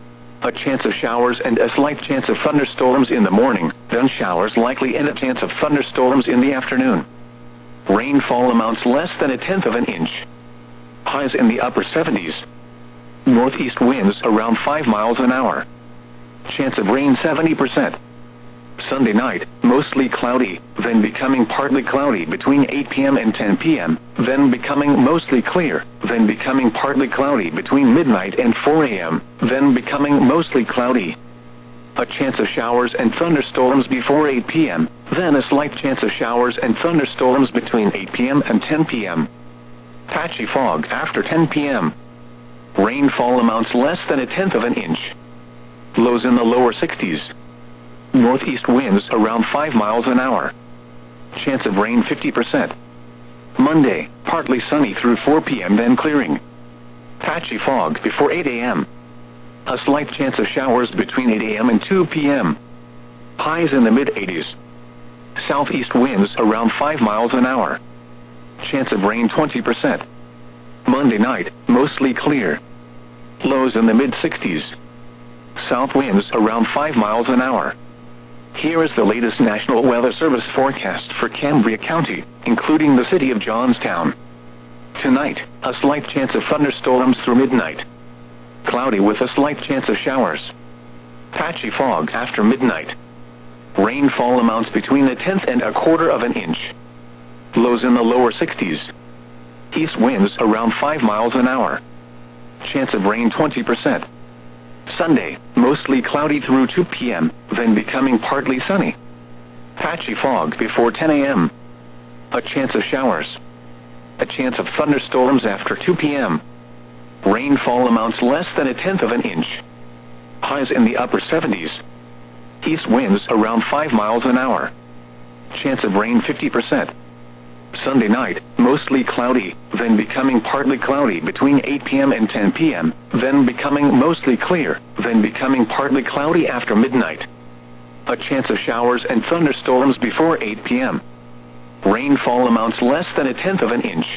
A chance of showers and a slight chance of thunderstorms in the morning, then showers likely and a chance of thunderstorms in the afternoon. Rainfall amounts less than 1/10 of an inch. Highs in the upper 70s. Northeast winds around 5 miles an hour. Chance of rain 70%. Sunday night, mostly cloudy, then becoming partly cloudy between 8 p.m. and 10 p.m., then becoming mostly clear, then becoming partly cloudy between midnight and 4 a.m., then becoming mostly cloudy. A chance of showers and thunderstorms before 8 p.m., then a slight chance of showers and thunderstorms between 8 p.m. and 10 p.m. Patchy fog after 10 p.m. Rainfall amounts less than 1/10 of an inch. Lows in the lower 60s. Northeast winds around 5 miles an hour. Chance of rain 50%. Monday, partly sunny through 4 p.m. then clearing. Patchy fog before 8 a.m. A slight chance of showers between 8 a.m. and 2 p.m. Highs in the mid-80s. Southeast winds around 5 miles an hour. Chance of rain 20%. Monday night, mostly clear. Lows in the mid-60s. South winds around 5 miles an hour. Here is the latest National Weather Service forecast for Cambria County, including the city of Johnstown. Tonight, a slight chance of thunderstorms through midnight. Cloudy with a slight chance of showers. Patchy fog after midnight. Rainfall amounts between 1/10 and 1/4 of an inch. Lows in the lower 60s. East winds around 5 miles an hour. Chance of rain 20%. Sunday, mostly cloudy through 2 p.m., then becoming partly sunny. Patchy fog before 10 a.m. A chance of showers. A chance of thunderstorms after 2 p.m. Rainfall amounts less than 1/10 of an inch. Highs in the upper 70s. East winds around 5 miles an hour. Chance of rain 50%. Sunday night, mostly cloudy, then becoming partly cloudy between 8 p.m. and 10 p.m., then becoming mostly clear, then becoming partly cloudy after midnight. A chance of showers and thunderstorms before 8 p.m. Rainfall amounts less than 1/10 of an inch.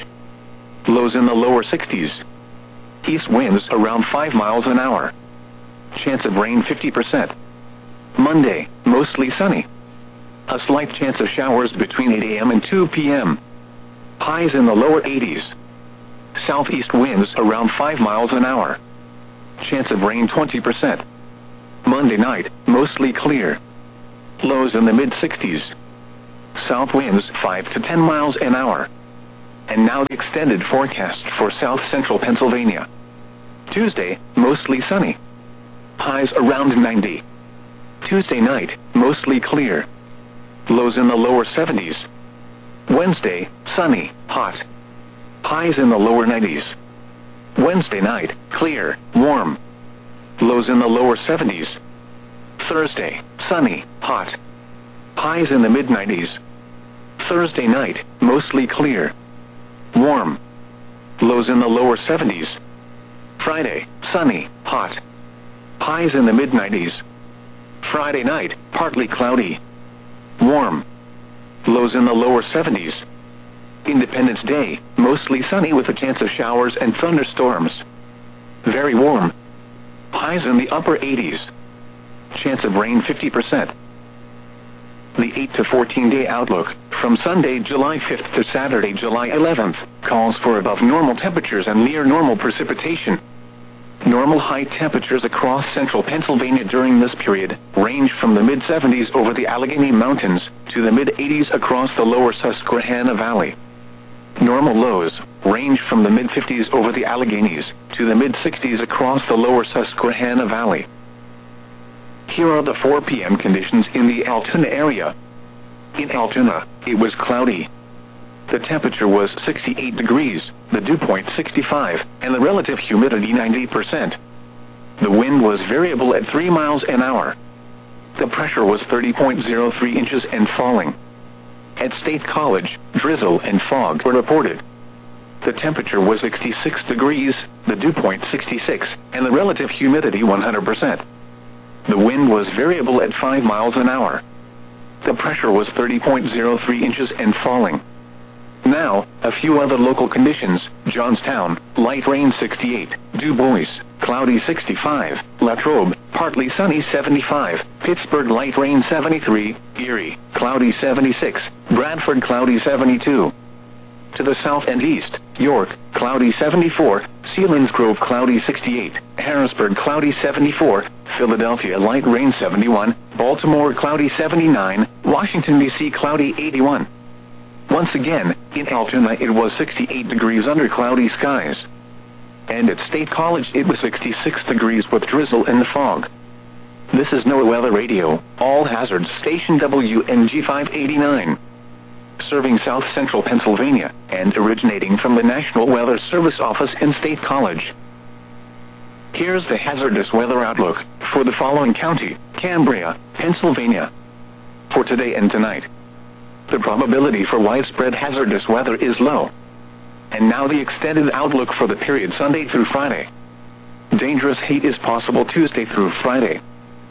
Lows in the lower 60s. East winds around 5 miles an hour. Chance of rain 50%. Monday, mostly sunny. A slight chance of showers between 8 a.m. and 2 p.m. Highs in the lower 80s. Southeast winds around 5 miles an hour. Chance of rain 20%. Monday night, mostly clear. Lows in the mid-60s. South winds 5 to 10 miles an hour. And now the extended forecast for south-central Pennsylvania. Tuesday, mostly sunny. Highs around 90. Tuesday night, mostly clear. Lows in the lower 70s. Wednesday, sunny, hot. Highs in the lower 90s. Wednesday night, clear, warm. Lows in the lower 70s. Thursday, sunny, hot. Highs in the mid-90s. Thursday night, mostly clear. Warm. Lows in the lower 70s. Friday, sunny, hot. Highs in the mid-90s. Friday night, partly cloudy. Warm. Lows in the lower 70s. Independence Day, mostly sunny with a chance of showers and thunderstorms. Very warm. Highs in the upper 80s. Chance of rain 50%. The 8 to 14-day outlook, from Sunday, July 5th to Saturday, July 11th, calls for above normal temperatures and near normal precipitation. Normal high temperatures across central Pennsylvania during this period range from the mid-70s over the Allegheny Mountains to the mid-80s across the lower Susquehanna Valley. Normal lows range from the mid-50s over the Alleghenies to the mid-60s across the lower Susquehanna Valley. Here are the 4 p.m. conditions in the Altoona area. In Altoona, it was cloudy. The temperature was 68 degrees, the dew point 65, and the relative humidity 90%. The wind was variable at 3 miles an hour. The pressure was 30.03 inches and falling. At State College, drizzle and fog were reported. The temperature was 66 degrees, the dew point 66, and the relative humidity 100%. The wind was variable at 5 miles an hour. The pressure was 30.03 inches and falling. Now, a few other local conditions: Johnstown, light rain 68, Du Bois, cloudy 65, Latrobe, partly sunny 75, Pittsburgh, light rain 73, Erie, cloudy 76, Bradford, cloudy 72. To the south and east, York, cloudy 74, Selinsgrove, cloudy 68, Harrisburg, cloudy 74, Philadelphia, light rain 71, Baltimore, cloudy 79, Washington, D.C., cloudy 81. Once again, in Altoona it was 68 degrees under cloudy skies. And at State College it was 66 degrees with drizzle and fog. This is NOAA Weather Radio, all hazards station WNG 589. Serving south-central Pennsylvania, and originating from the National Weather Service office in State College. Here's the hazardous weather outlook for the following county: Cambria, Pennsylvania. For today and tonight, the probability for widespread hazardous weather is low. And now the extended outlook for the period Sunday through Friday. Dangerous heat is possible Tuesday through Friday.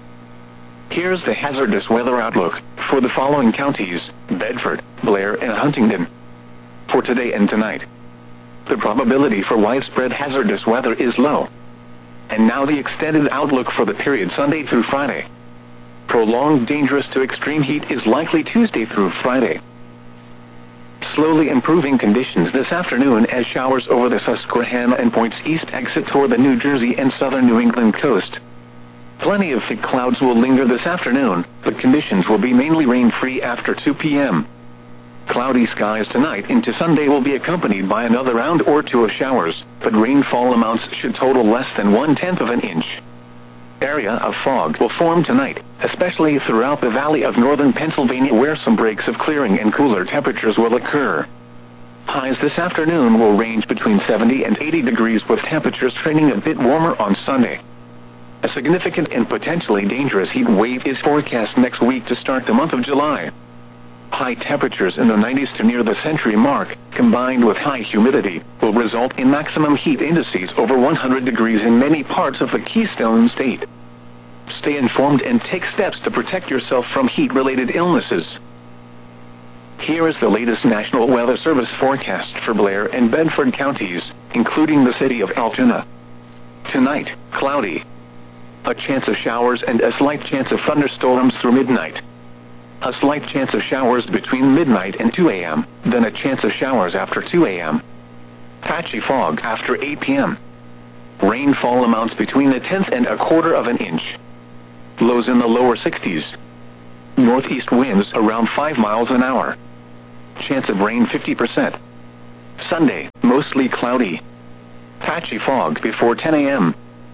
Here's the hazardous weather outlook for the following counties: Bedford, Blair, and Huntingdon. For today and tonight, the probability for widespread hazardous weather is low. And now the extended outlook for the period Sunday through Friday. Prolonged dangerous to extreme heat is likely Tuesday through Friday. Slowly improving conditions this afternoon as showers over the Susquehanna and points east exit toward the New Jersey and southern New England coast. Plenty of thick clouds will linger this afternoon, but conditions will be mainly rain-free after 2 p.m. Cloudy skies tonight into Sunday will be accompanied by another round or two of showers, but rainfall amounts should total less than 1/10 of an inch. Area of fog will form tonight, especially throughout the valley of northern Pennsylvania, where some breaks of clearing and cooler temperatures will occur. Highs this afternoon will range between 70 and 80 degrees with temperatures trending a bit warmer on Sunday. A significant and potentially dangerous heat wave is forecast next week to start the month of July. High temperatures in the 90s to near the century mark, combined with high humidity, will result in maximum heat indices over 100 degrees in many parts of the Keystone State. Stay informed and take steps to protect yourself from heat-related illnesses. Here is the latest National Weather Service forecast for Blair and Bedford counties, including the city of Altoona. Tonight, cloudy. A chance of showers and a slight chance of thunderstorms through midnight. a slight chance of showers between midnight and 2 a.m., then a chance of showers after 2 a.m. Patchy fog after 8 p.m. Rainfall amounts between a tenth and a quarter of an inch. Lows in the lower 60s. Northeast winds around 5 miles an hour. Chance of rain 50%. Sunday, mostly cloudy. Patchy fog before 10 a.m.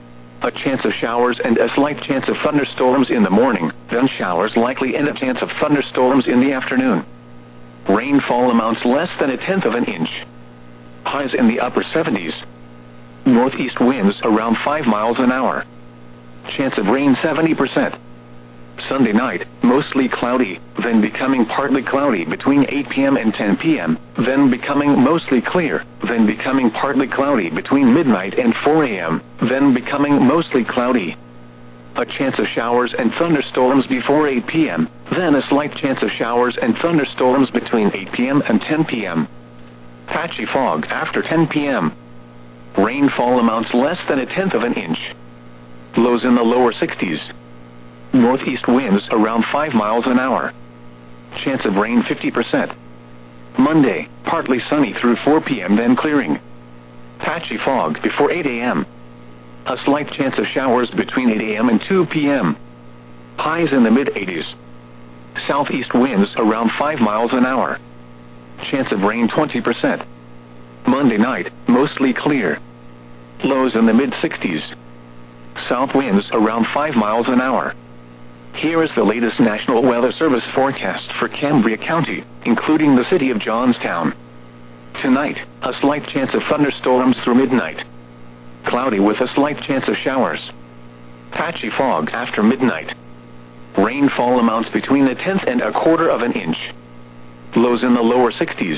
A chance of showers and a slight chance of thunderstorms in the morning, then showers likely and a chance of thunderstorms in the afternoon. Rainfall amounts less than a tenth of an inch. Highs in the upper 70s. Northeast winds around 5 miles an hour. Chance of rain 70%. Sunday night, mostly cloudy, then becoming partly cloudy between 8 p.m. and 10 p.m., then becoming mostly clear, then becoming partly cloudy between midnight and 4 a.m., then becoming mostly cloudy. A chance of showers and thunderstorms before 8 p.m., then a slight chance of showers and thunderstorms between 8 p.m. and 10 p.m. Patchy fog after 10 p.m. Rainfall amounts less than a tenth of an inch. Lows in the lower 60s. Northeast winds around 5 miles an hour. Chance of rain 50%. Monday, partly sunny through 4 p.m. then clearing. Patchy fog before 8 a.m. A slight chance of showers between 8 a.m. and 2 p.m. Highs in the mid-80s. Southeast winds around 5 miles an hour. Chance of rain 20%. Monday night, mostly clear. Lows in the mid-60s. South winds around 5 miles an hour. Here is the latest National Weather Service forecast for Cambria County, including the city of Johnstown. Tonight, a slight chance of thunderstorms through midnight. Cloudy with a slight chance of showers. Patchy fog after midnight. Rainfall amounts between a tenth and a quarter of an inch. Lows in the lower 60s.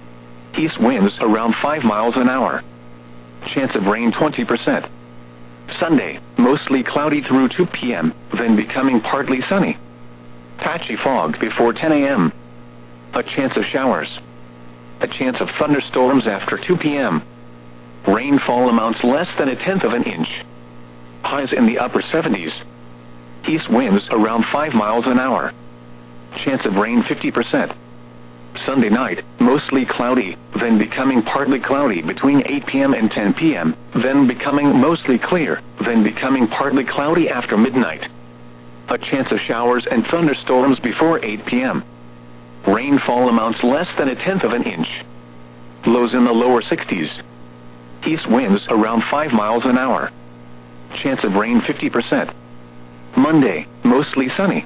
East winds around 5 miles an hour. Chance of rain 20%. Sunday, mostly cloudy through 2 p.m., then becoming partly sunny. Patchy fog before 10 a.m. A chance of showers. A chance of thunderstorms after 2 p.m. Rainfall amounts less than a tenth of an inch. Highs in the upper 70s. East winds around 5 miles an hour. Chance of rain 50%. Sunday night, mostly cloudy, then becoming partly cloudy between 8 p.m. and 10 p.m., then becoming mostly clear, then becoming partly cloudy after midnight. A chance of showers and thunderstorms before 8 p.m. Rainfall amounts less than a tenth of an inch. Lows in the lower 60s. East winds around 5 miles an hour. Chance of rain 50%. Monday, mostly sunny.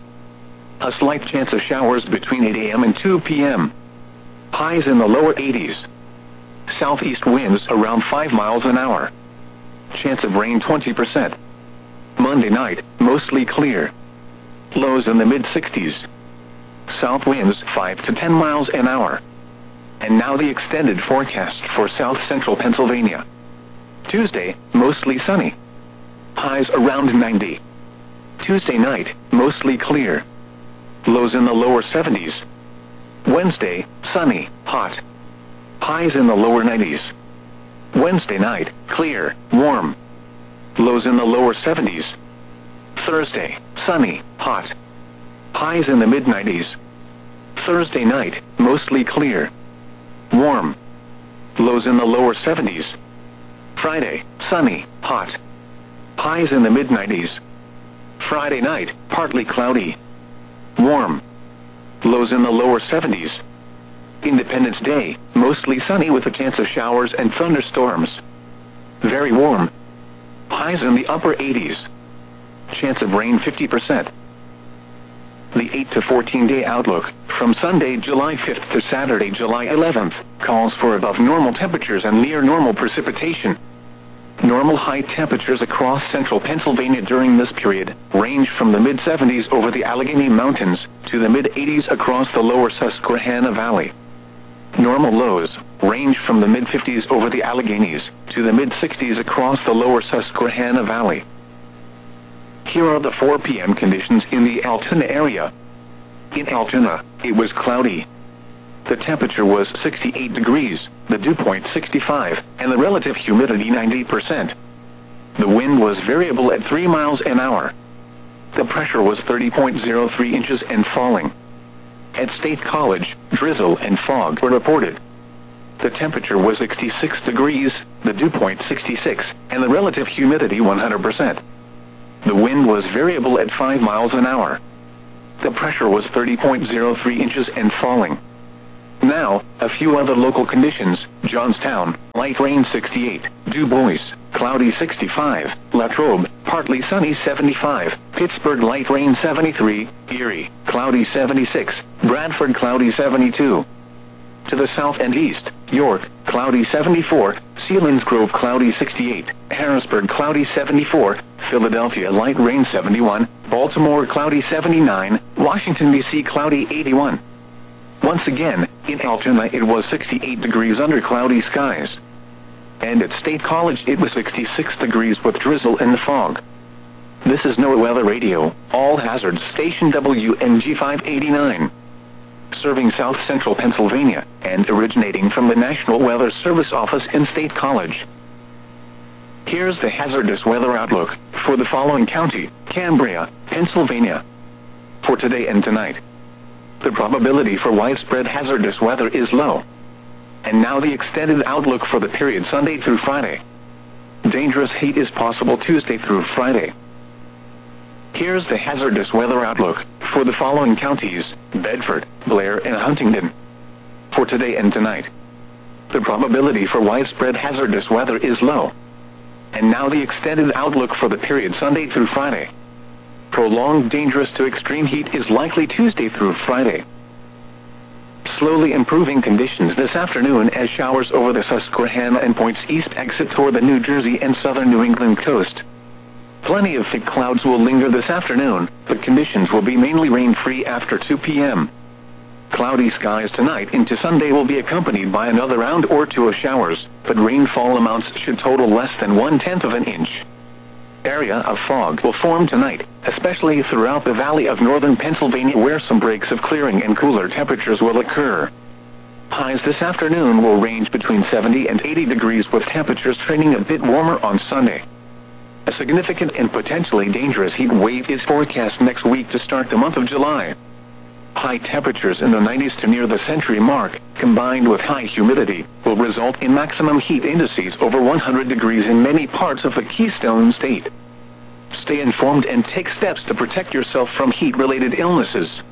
A slight chance of showers between 8 a.m. and 2 p.m. Highs in the lower 80s. Southeast winds around 5 miles an hour. Chance of rain 20%. Monday night, mostly clear. Lows in the mid-60s. South winds 5 to 10 miles an hour. And now the extended forecast for south-central Pennsylvania. Tuesday, mostly sunny. Highs around 90. Tuesday night, mostly clear. Lows in the lower 70s. Wednesday, sunny, hot. Highs in the lower 90s. Wednesday night, clear, warm. Lows in the lower 70s. Thursday, sunny, hot. Highs in the mid-90s. Thursday night, mostly clear. Warm. Lows in the lower 70s. Friday, sunny, hot. Highs in the mid-90s. Friday night, partly cloudy. Warm. Lows in the lower 70s. Independence Day, mostly sunny with a chance of showers and thunderstorms. Very warm. Highs in the upper 80s. Chance of rain 50%. The 8 to 14-day outlook, from Sunday, July 5th to Saturday, July 11th, calls for above normal temperatures and near normal precipitation. Normal high temperatures across central Pennsylvania during this period range from the mid-70s over the Allegheny Mountains to the mid-80s across the lower Susquehanna Valley. Normal lows range from the mid-50s over the Alleghenies to the mid-60s across the lower Susquehanna Valley. Here are the 4 p.m. conditions in the Altoona area. In Altoona, it was cloudy. The temperature was 68 degrees, the dew point 65, and the relative humidity 90%. The wind was variable at 3 miles an hour. The pressure was 30.03 inches and falling. At State College, drizzle and fog were reported. The temperature was 66 degrees, the dew point 66, and the relative humidity 100%. The wind was variable at 5 miles an hour. The pressure was 30.03 inches and falling. Now, a few other local conditions: Johnstown, light rain 68, Du Bois, cloudy 65, Latrobe, partly sunny 75, Pittsburgh, light rain 73, Erie, cloudy 76, Bradford, cloudy 72. To the south and east, York, cloudy 74, Selinsgrove, cloudy 68, Harrisburg, cloudy 74, Philadelphia, light rain 71, Baltimore, cloudy 79, Washington, D.C., cloudy 81. Once again, in Altoona it was 68 degrees under cloudy skies. And at State College it was 66 degrees with drizzle and fog. This is NOAA Weather Radio, all hazards station WNG 589. Serving South Central Pennsylvania, and originating from the National Weather Service office in State College. Here's the hazardous weather outlook for the following county: Cambria, Pennsylvania. For today and tonight, the probability for widespread hazardous weather is low. And now the extended outlook for the period Sunday through Friday. Dangerous heat is possible Tuesday through Friday. Here's the hazardous weather outlook for the following counties: Bedford, Blair, and Huntingdon. For today and tonight, the probability for widespread hazardous weather is low. And now the extended outlook for the period Sunday through Friday. Prolonged dangerous to extreme heat is likely Tuesday through Friday. Slowly improving conditions this afternoon as showers over the Susquehanna and points east exit toward the New Jersey and southern New England coast. Plenty of thick clouds will linger this afternoon, but conditions will be mainly rain-free after 2 p.m. Cloudy skies tonight into Sunday will be accompanied by another round or two of showers, but rainfall amounts should total less than 1/10 of an inch. Area of fog will form tonight, especially throughout the valley of northern Pennsylvania, where some breaks of clearing and cooler temperatures will occur. Highs this afternoon will range between 70 and 80 degrees, with temperatures trending a bit warmer on Sunday. A significant and potentially dangerous heat wave is forecast next week to start the month of July. High temperatures in the 90s to near the century mark, combined with high humidity, will result in maximum heat indices over 100 degrees in many parts of the Keystone State. Stay informed and take steps to protect yourself from heat-related illnesses.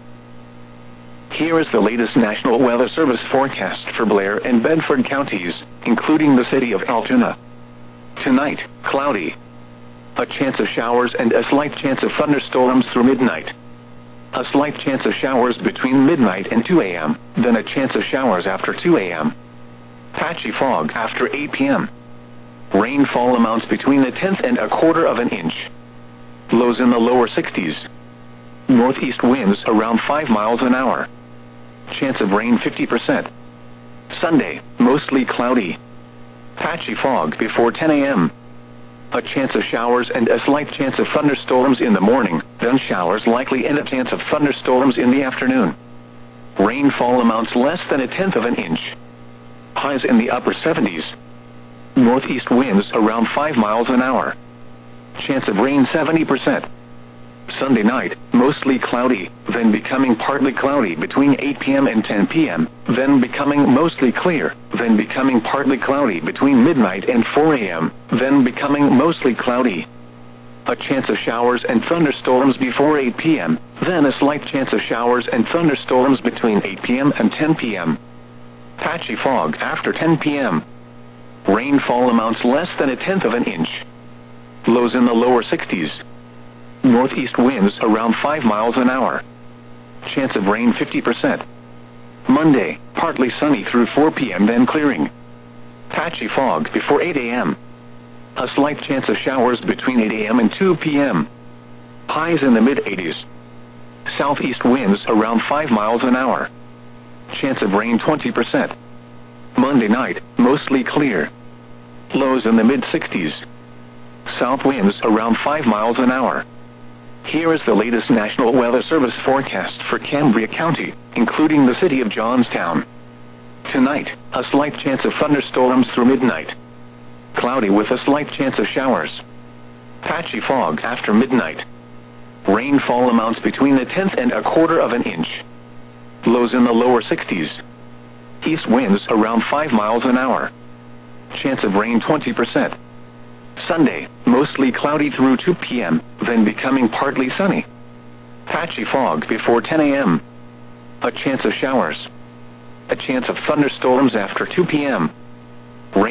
Here is the latest National Weather Service forecast for Blair and Bedford counties, including the city of Altoona. Tonight, cloudy. A chance of showers and a slight chance of thunderstorms through midnight. A slight chance of showers between midnight and 2 a.m., then a chance of showers after 2 a.m. Patchy fog after 8 p.m. Rainfall amounts between 1/10 and 1/4 of an inch. Lows in the lower 60s. Northeast winds around 5 miles an hour. Chance of rain 50%. Sunday, mostly cloudy. Patchy fog before 10 a.m. A chance of showers and a slight chance of thunderstorms in the morning, then showers likely and a chance of thunderstorms in the afternoon. Rainfall amounts less than 1/10 of an inch. Highs in the upper 70s. Northeast winds around 5 miles an hour. Chance of rain 70%. Sunday night, mostly cloudy, then becoming partly cloudy between 8 p.m. and 10 p.m., then becoming mostly clear, then becoming partly cloudy between midnight and 4 a.m., then becoming mostly cloudy. A chance of showers and thunderstorms before 8 p.m., then a slight chance of showers and thunderstorms between 8 p.m. and 10 p.m. Patchy fog after 10 p.m. Rainfall amounts less than 1/10 of an inch. Lows in the lower 60s. Northeast winds around 5 miles an hour. Chance of rain 50%. Monday, partly sunny through 4 p.m. then clearing. Patchy fog before 8 a.m. A slight chance of showers between 8 a.m. and 2 p.m. Highs in the mid-80s. Southeast winds around 5 miles an hour. Chance of rain 20%. Monday night, mostly clear. Lows in the mid-60s. South winds around 5 miles an hour. Here is the latest National Weather Service forecast for Cambria County, including the city of Johnstown. Tonight, a slight chance of thunderstorms through midnight. Cloudy with a slight chance of showers. Patchy fog after midnight. Rainfall amounts between 1/10 and 1/4 of an inch. lows in the lower 60s. East winds around 5 miles an hour. Chance of rain 20%. Sunday, mostly cloudy through 2 p.m., then becoming partly sunny. Patchy fog before 10 a.m. A chance of showers. A chance of thunderstorms after 2 p.m.